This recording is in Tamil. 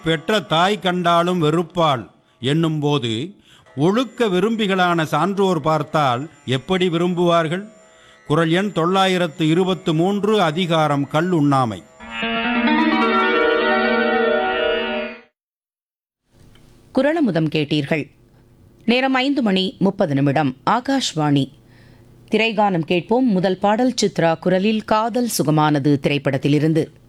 பெற்ற தாய் கண்டாலும் வெறுப்பாள் என்னும்போது ஒழுக்க விரும்பிகளான சான்றோர் பார்த்தால் எப்படி விரும்புவார்கள்? குறள் எண் 923, அதிகாரம் கள்ளுண்ணாமை. குறளமுதம் கேட்டீர்கள். நேரம் 5:30 ஆகாஷ்வாணி. திரைகானம் கேட்போம். முதல் பாடல் சித்ரா குரலில் காதல் சுகமானது திரைப்படத்திலிருந்து.